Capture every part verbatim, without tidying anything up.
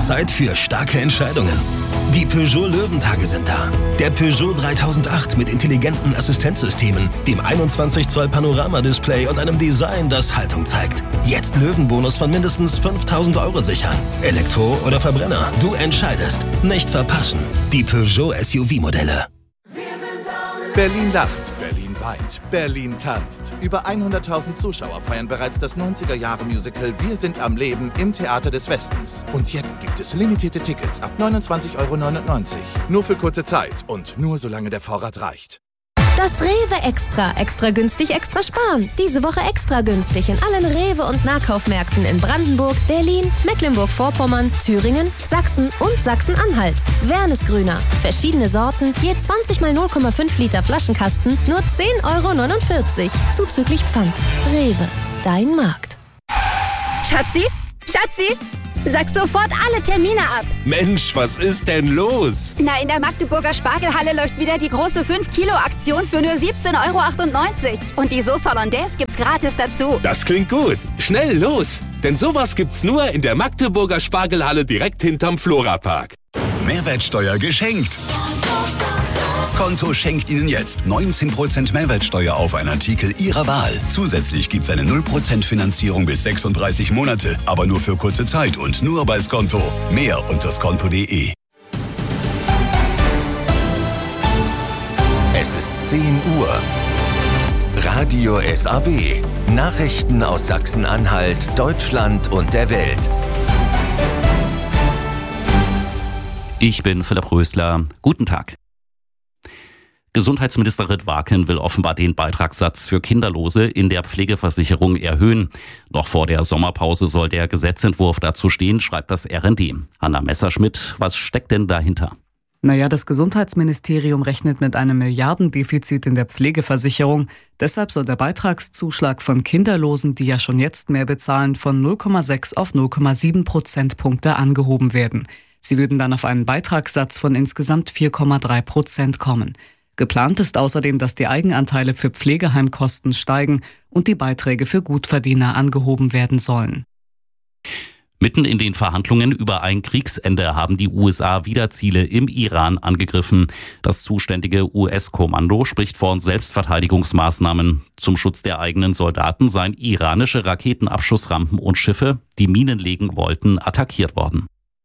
Zeit für starke Entscheidungen. Die Peugeot Löwentage sind da. Der Peugeot dreitausendacht mit intelligenten Assistenzsystemen, dem einundzwanzig Zoll Panoramadisplay und einem Design, das Haltung zeigt. Jetzt Löwenbonus von mindestens fünftausend Euro sichern. Elektro oder Verbrenner, du entscheidest. Nicht verpassen. Die Peugeot S U V-Modelle. Berlin lacht, Berlin weint, Berlin tanzt. Über hunderttausend Zuschauer feiern bereits das neunziger-Jahre-Musical Wir sind am Leben im Theater des Westens. Und jetzt gibt es limitierte Tickets ab neunundzwanzig Euro neunundneunzig. Nur für kurze Zeit und nur solange der Vorrat reicht. Das Rewe Extra. Extra günstig, extra sparen. Diese Woche extra günstig in allen Rewe- und Nahkaufmärkten in Brandenburg, Berlin, Mecklenburg-Vorpommern, Thüringen, Sachsen und Sachsen-Anhalt. Wernesgrüner. Verschiedene Sorten, je zwanzig mal null Komma fünf Liter Flaschenkasten, nur zehn Euro neunundvierzig. Zuzüglich Pfand. Rewe. Dein Markt. Schatzi? Schatzi? Sag sofort alle Termine ab. Mensch, was ist denn los? Na, in der Magdeburger Spargelhalle läuft wieder die große fünf Kilo Aktion für nur siebzehn Euro achtundneunzig. Und die Sauce Hollandaise gibt's gratis dazu. Das klingt gut. Schnell los. Denn sowas gibt's nur in der Magdeburger Spargelhalle direkt hinterm Florapark. Mehrwertsteuer geschenkt. Skonto schenkt Ihnen jetzt neunzehn Prozent Mehrwertsteuer auf einen Artikel Ihrer Wahl. Zusätzlich gibt es eine null Prozent Finanzierung bis sechsunddreißig Monate, aber nur für kurze Zeit und nur bei Skonto. Mehr unter skonto punkt de. Es ist zehn Uhr. Radio S A W. Nachrichten aus Sachsen-Anhalt, Deutschland und der Welt. Ich bin Philipp Rösler. Guten Tag. Gesundheitsministerin Waken will offenbar den Beitragssatz für Kinderlose in der Pflegeversicherung erhöhen. Noch vor der Sommerpause soll der Gesetzentwurf dazu stehen, schreibt das R N D. Hanna Messerschmidt, was steckt denn dahinter? Naja, das Gesundheitsministerium rechnet mit einem Milliardendefizit in der Pflegeversicherung. Deshalb soll der Beitragszuschlag von Kinderlosen, die ja schon jetzt mehr bezahlen, von null Komma sechs auf null Komma sieben Prozentpunkte angehoben werden. Sie würden dann auf einen Beitragssatz von insgesamt vier Komma drei Prozent kommen. Geplant ist außerdem, dass die Eigenanteile für Pflegeheimkosten steigen und die Beiträge für Gutverdiener angehoben werden sollen. Mitten in den Verhandlungen über ein Kriegsende haben die U S A wieder Ziele im Iran angegriffen. Das zuständige U S-Kommando spricht von Selbstverteidigungsmaßnahmen. Zum Schutz der eigenen Soldaten seien iranische Raketenabschussrampen und Schiffe, die Minen legen wollten, attackiert worden.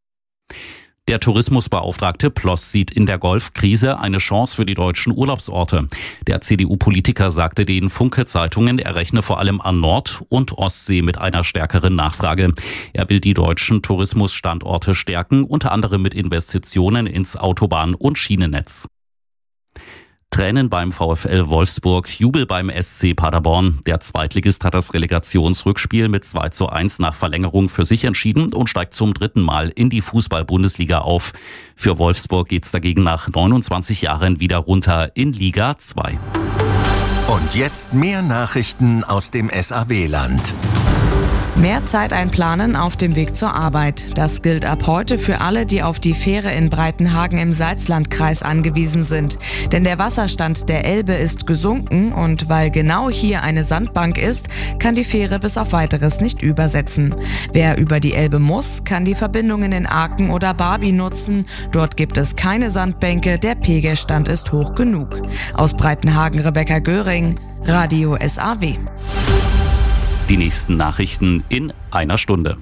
Der Tourismusbeauftragte Ploss sieht in der Golfkrise eine Chance für die deutschen Urlaubsorte. Der C D U-Politiker sagte den Funke-Zeitungen, er rechne vor allem an Nord- und Ostsee mit einer stärkeren Nachfrage. Er will die deutschen Tourismusstandorte stärken, unter anderem mit Investitionen ins Autobahn- und Schienennetz. Tränen beim VfL Wolfsburg, Jubel beim S C Paderborn. Der Zweitligist hat das Relegationsrückspiel mit zwei zu eins nach Verlängerung für sich entschieden und steigt zum dritten Mal in die Fußball-Bundesliga auf. Für Wolfsburg geht's dagegen nach neunundzwanzig Jahren wieder runter in Liga zwei. Und jetzt mehr Nachrichten aus dem S A W-Land. Mehr Zeit einplanen auf dem Weg zur Arbeit. Das gilt ab heute für alle, die auf die Fähre in Breitenhagen im Salzlandkreis angewiesen sind. Denn der Wasserstand der Elbe ist gesunken und weil genau hier eine Sandbank ist, kann die Fähre bis auf Weiteres nicht übersetzen. Wer über die Elbe muss, kann die Verbindungen in Aken oder Barby nutzen. Dort gibt es keine Sandbänke, der Pegelstand ist hoch genug. Aus Breitenhagen Rebecca Göring, Radio S A W. Die nächsten Nachrichten in einer Stunde.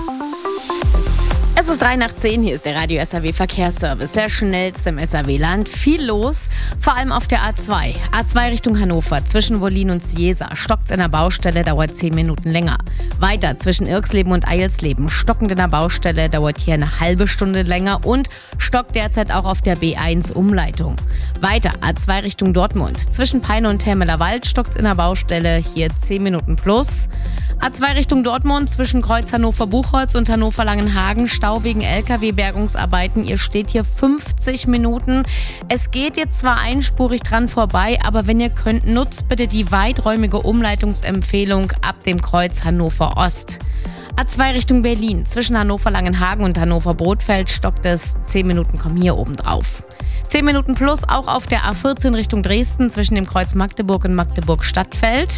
Es ist drei nach zehn, hier ist der Radio S A W Verkehrsservice, der schnellste im S A W-Land. Viel los, vor allem auf der A zwei. A zwei Richtung Hannover, zwischen Wollin und Ciesa. Stockt's in der Baustelle, dauert zehn Minuten länger. Weiter zwischen Irksleben und Eilsleben. Stockend in der Baustelle, dauert hier eine halbe Stunde länger. Und stockt derzeit auch auf der B eins Umleitung. Weiter A zwei Richtung Dortmund. Zwischen Peine und Termeler Wald stockt's in der Baustelle, hier zehn Minuten plus. A zwei Richtung Dortmund, zwischen Kreuz Hannover-Buchholz und Hannover-Langenhagen, Stau wegen L K W-Bergungsarbeiten. Ihr steht hier fünfzig Minuten. Es geht jetzt zwar einspurig dran vorbei, aber wenn ihr könnt, nutzt bitte die weiträumige Umleitungsempfehlung ab dem Kreuz Hannover Ost. A zwei Richtung Berlin, zwischen Hannover-Langenhagen und Hannover-Brodfeld stockt es. zehn Minuten kommen hier oben drauf. zehn Minuten plus auch auf der A vierzehn Richtung Dresden, zwischen dem Kreuz Magdeburg und Magdeburg-Stadtfeld.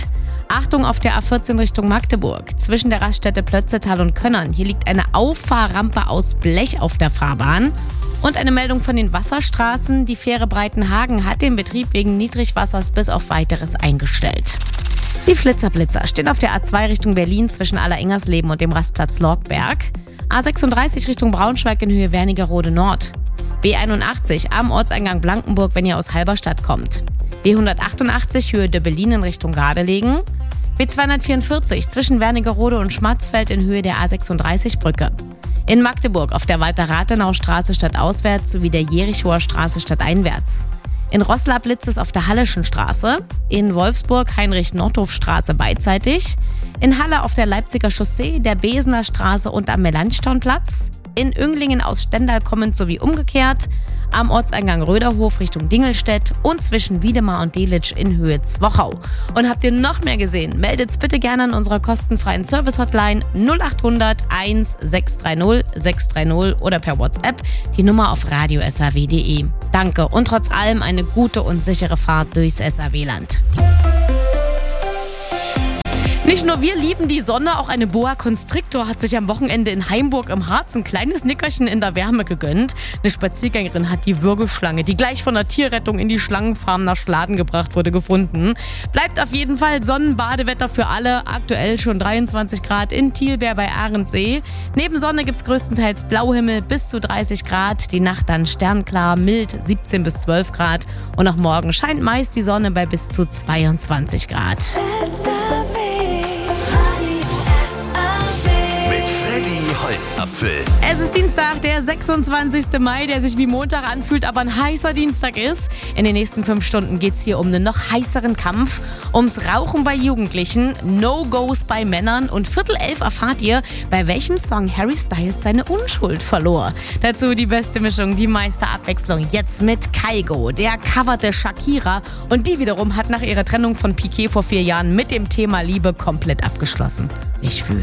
Achtung auf der A vierzehn Richtung Magdeburg. Zwischen der Raststätte Plötzetal und Könnern. Hier liegt eine Auffahrrampe aus Blech auf der Fahrbahn. Und eine Meldung von den Wasserstraßen. Die Fähre Breitenhagen hat den Betrieb wegen Niedrigwassers bis auf Weiteres eingestellt. Die Flitzerblitzer stehen auf der A zwei Richtung Berlin zwischen Allerengersleben und dem Rastplatz Lorgberg. A sechsunddreißig Richtung Braunschweig in Höhe Wernigerode Nord. B einundachtzig am Ortseingang Blankenburg, wenn ihr aus Halberstadt kommt. B hundertachtundachtzig Höhe Döbbelin in Richtung Gardelegen. B zweihundertvierundvierzig zwischen Wernigerode und Schmatzfeld in Höhe der A sechsunddreißig Brücke. In Magdeburg auf der Walter-Rathenau-Straße stadtauswärts sowie der Jerichower Straße stadteinwärts. In Roßla blitzt es auf der Halleschen Straße. In Wolfsburg Heinrich-Nordhoff-Straße beidseitig. In Halle auf der Leipziger Chaussee, der Besener Straße und am Melanchthonplatz. In Önglingen aus Stendal kommend sowie umgekehrt. Am Ortseingang Röderhof Richtung Dingelstedt und zwischen Wiedemar und Delitzsch in Höhe Zwochau. Und habt ihr noch mehr gesehen? Meldet's bitte gerne an unserer kostenfreien Service-Hotline null acht hundert eins sechs drei null sechs drei null oder per WhatsApp die Nummer auf radio s a w punkt d e. Danke und trotz allem eine gute und sichere Fahrt durchs S A W-Land. Nicht nur wir lieben die Sonne, auch eine Boa Constrictor hat sich am Wochenende in Heimburg im Harz ein kleines Nickerchen in der Wärme gegönnt. Eine Spaziergängerin hat die Würgeschlange, die gleich von der Tierrettung in die Schlangenfarm nach Schladen gebracht wurde, gefunden. Bleibt auf jeden Fall Sonnenbadewetter für alle. Aktuell schon dreiundzwanzig Grad in Thielberg bei Ahrensee. Neben Sonne gibt's größtenteils Blauhimmel bis zu dreißig Grad. Die Nacht dann sternklar, mild siebzehn bis zwölf Grad. Und auch morgen scheint meist die Sonne bei bis zu zweiundzwanzig Grad. Holzapfel. Es ist Dienstag, der sechsundzwanzigster Mai, der sich wie Montag anfühlt, aber ein heißer Dienstag ist. In den nächsten fünf Stunden geht es hier um einen noch heißeren Kampf, ums Rauchen bei Jugendlichen, No-Gos bei Männern und Viertel elf erfahrt ihr, bei welchem Song Harry Styles seine Unschuld verlor. Dazu die beste Mischung, die meiste Abwechslung, jetzt mit Kygo, der coverte Shakira und die wiederum hat nach ihrer Trennung von Piqué vor vier Jahren mit dem Thema Liebe komplett abgeschlossen. Ich fühl's.